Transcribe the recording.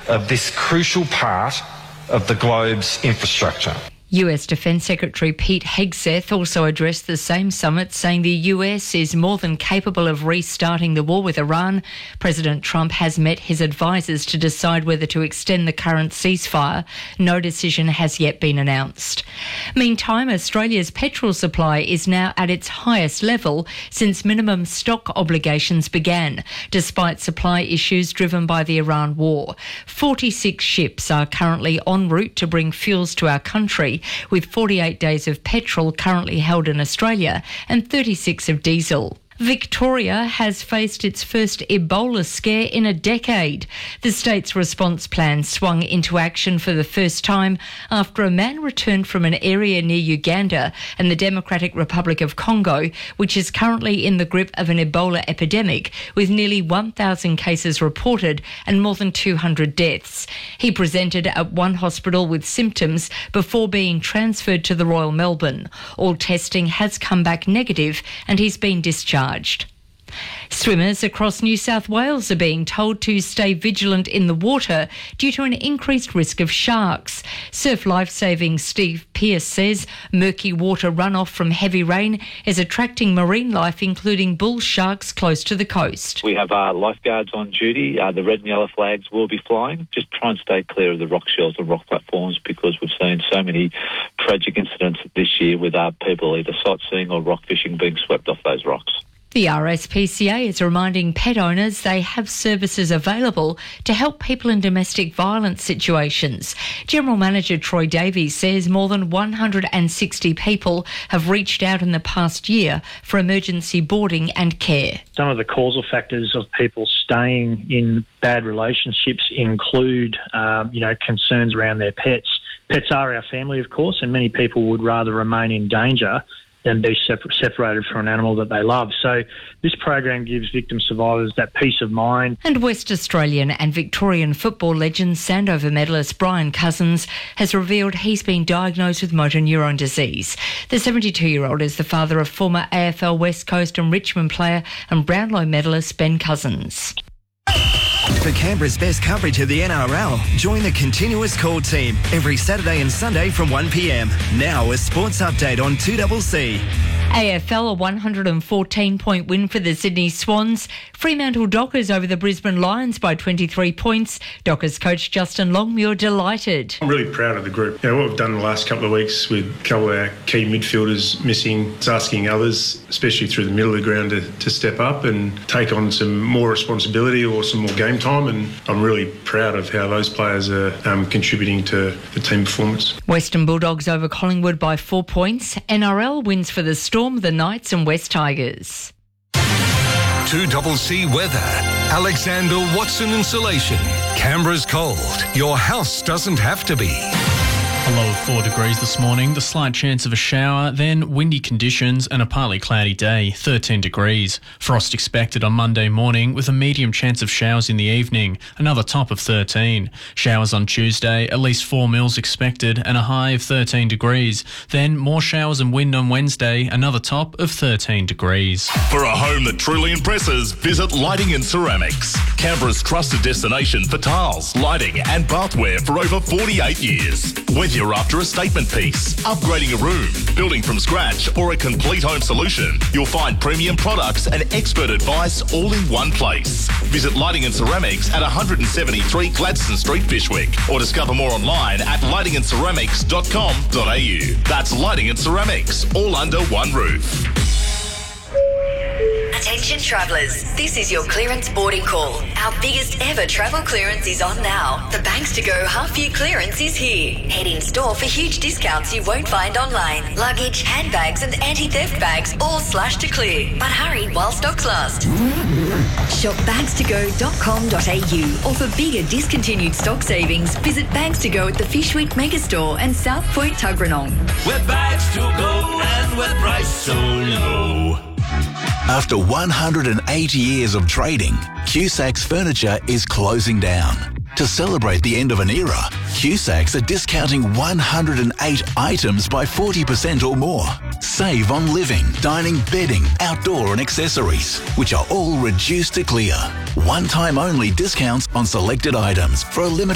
of this crucial part of the globe's infrastructure. US Defence Secretary Pete Hegseth also addressed the same summit, saying the US is more than capable of restarting the war with Iran. President Trump has met his advisers to decide whether to extend the current ceasefire. No decision has yet been announced. Meantime, Australia's petrol supply is now at its highest level since minimum stock obligations began, despite supply issues driven by the Iran war. 46 ships are currently en route to bring fuels to our country, with 48 days of petrol currently held in Australia and 36 of diesel. Victoria has faced its first Ebola scare in a decade. The state's response plan swung into action for the first time after a man returned from an area near Uganda and the Democratic Republic of Congo, which is currently in the grip of an Ebola epidemic, with nearly 1,000 cases reported and more than 200 deaths. He presented at one hospital with symptoms before being transferred to the Royal Melbourne. All testing has come back negative and he's been discharged. Swimmers across New South Wales are being told to stay vigilant in the water due to an increased risk of sharks. Surf Lifesaving Steve Pearce says murky water runoff from heavy rain is attracting marine life, including bull sharks close to the coast. We have lifeguards on duty. The red and yellow flags will be flying. Just try and stay clear of the rock shells and rock platforms, because we've seen so many tragic incidents this year with people either sightseeing or rock fishing being swept off those rocks. The RSPCA is reminding pet owners they have services available to help people in domestic violence situations. General Manager Troy Davies says more than 160 people have reached out in the past year for emergency boarding and care. Some of the causal factors of people staying in bad relationships include, concerns around their pets. Pets are our family, of course, and many people would rather remain in danger than be separated from an animal that they love. So this program gives victim survivors that peace of mind. And West Australian and Victorian football legend Sandover medalist Brian Cousins has revealed he's been diagnosed with motor neurone disease. The 72-year-old is the father of former AFL West Coast and Richmond player and Brownlow medalist Ben Cousins. For Canberra's best coverage of the NRL, join the Continuous Call team every Saturday and Sunday from 1 p.m. Now a sports update on 2CC. AFL, a 114-point win for the Sydney Swans. Fremantle Dockers over the Brisbane Lions by 23 points. Dockers coach Justin Longmuir delighted. I'm really proud of the group. What we've done the last couple of weeks with a couple of our key midfielders missing, it's asking others, especially through the middle of the ground, to step up and take on some more responsibility or some more game time, and I'm really proud of how those players are contributing to the team performance. Western Bulldogs over Collingwood by 4 points. NRL wins for the Storm, the Knights and West Tigers. 2CC weather. Alexander Watson Insulation. Canberra's cold. Your house doesn't have to be. A low of 4 degrees this morning, the slight chance of a shower, then windy conditions and a partly cloudy day, 13 degrees. Frost expected on Monday morning with a medium chance of showers in the evening, another top of 13. Showers on Tuesday, at least 4 mils expected and a high of 13 degrees. Then more showers and wind on Wednesday, another top of 13 degrees. For a home that truly impresses, visit Lighting and Ceramics. Canberra's trusted destination for tiles, lighting and bathware for over 48 years. Whether you're after a statement piece, upgrading a room, building from scratch or a complete home solution, you'll find premium products and expert advice all in one place. Visit Lighting and Ceramics at 173 Gladstone Street, Fyshwick, or discover more online at lightingandceramics.com.au. That's Lighting and Ceramics, all under one roof. Attention travellers, this is your clearance boarding call. Our biggest ever travel clearance is on now. The Banks to Go half-year clearance is here. Head in store for huge discounts you won't find online. Luggage, handbags and anti-theft bags all slashed to clear. But hurry while stocks last. Shop bagstogo.com.au, or for bigger discontinued stock savings, visit Bags to Go at the Fyshwick Megastore and South Point Tuggeranong. We're bags to go and we're priced so low. After 180 years of trading, Cusacks Furniture is closing down. To celebrate the end of an era, Cusacks are discounting 108 items by 40% or more. Save on living, dining, bedding, outdoor and accessories, which are all reduced to clear. One-time only discounts on selected items for a limited